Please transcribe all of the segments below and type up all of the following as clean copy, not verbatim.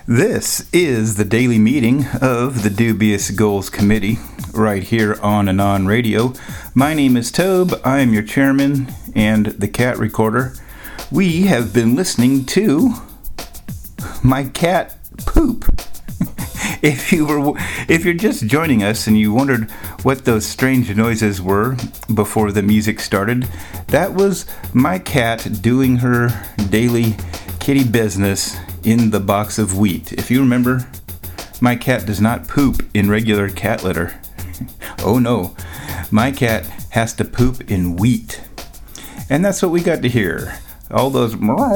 This is the daily meeting of the Dubious Goals Committee, right here on Anon Radio. My name is Tobe, I am your chairman and the cat recorder. We have been listening to my cat poop. If you're just joining us and you wondered what those strange noises were before the music started, that was my cat doing her daily kitty business in the box of wheat. If you remember, my cat does not poop in regular cat litter. Oh no, my cat has to poop in wheat. And that's what we got to hear. All those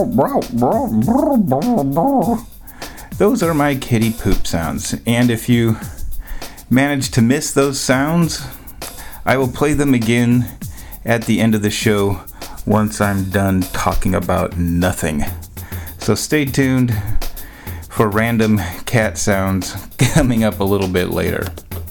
are my kitty poop sounds. And if you manage to miss those sounds, I will play them again at the end of the show once I'm done talking about nothing. So stay tuned for random cat sounds coming up a little bit later.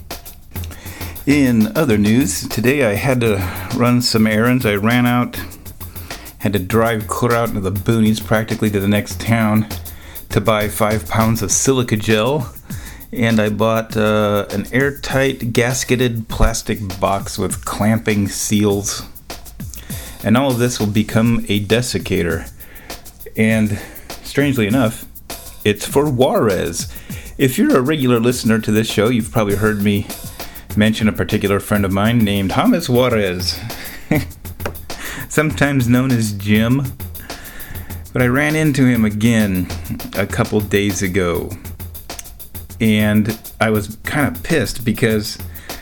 In other news, today I had to run some errands. I ran out, had to drive clear out into the boonies, practically to the next town, to buy 5 pounds of silica gel. And I bought an airtight gasketed plastic box with clamping seals. And all of this will become a desiccator. And strangely enough, it's for Juarez. If you're a regular listener to this show, you've probably heard me mention a particular friend of mine named James Juarez, sometimes known as Jim. But I ran into him again a couple days ago, and I was kind of pissed because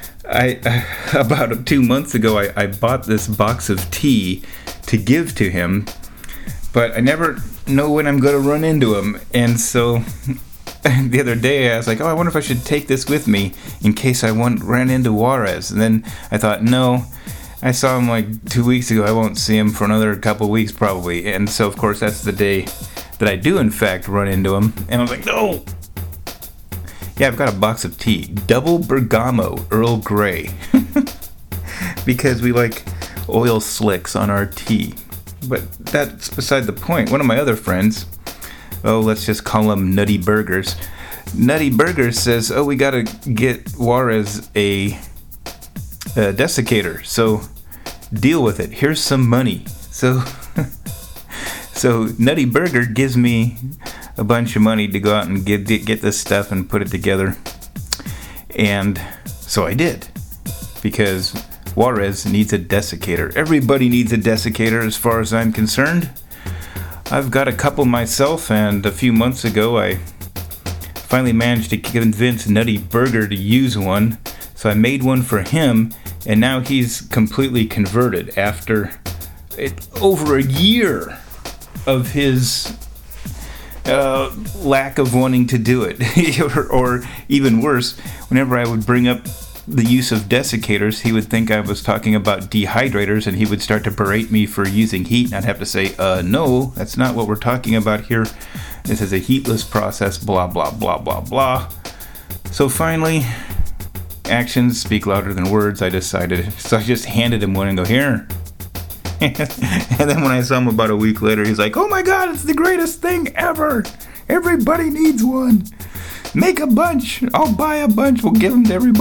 about 2 months ago, I bought this box of tea to give to him, but I never know when I'm going to run into him. And so the other day I was like, I wonder if I should take this with me in case I ran into Juarez. And then I thought, no, I saw him like 2 weeks ago. I won't see him for another couple weeks probably. And so of course that's the day that I do in fact run into him. And I was like, no. Yeah, I've got a box of tea, double bergamot Earl Grey, because we like oil slicks on our tea. But that's beside the point. One of my other friends, let's just call him Nutty Burgers. Nutty Burgers says, we got to get Juarez a desiccator. So deal with it. Here's some money. So Nutty Burger gives me a bunch of money to go out and get this stuff and put it together. And so I did, because Juarez needs a desiccator. Everybody needs a desiccator as far as I'm concerned. I've got a couple myself, and a few months ago I finally managed to convince Nutty Burger to use one. So I made one for him, and now he's completely converted after over a year of his lack of wanting to do it. or even worse, whenever I would bring up the use of desiccators, he would think I was talking about dehydrators, and he would start to berate me for using heat, and I'd have to say, no, that's not what we're talking about here. This is a heatless process, blah, blah, blah, blah, blah. So finally, actions speak louder than words, I decided. So I just handed him one and go, here. And then when I saw him about a week later, he's like, oh my God, it's the greatest thing ever. Everybody needs one. Make a bunch. I'll buy a bunch. We'll give them to everybody.